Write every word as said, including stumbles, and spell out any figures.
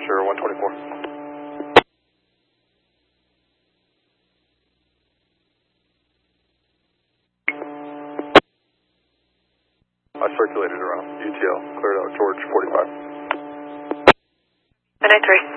Sure, one twenty-four. I circulated around U T L, cleared out George forty-five. nine three.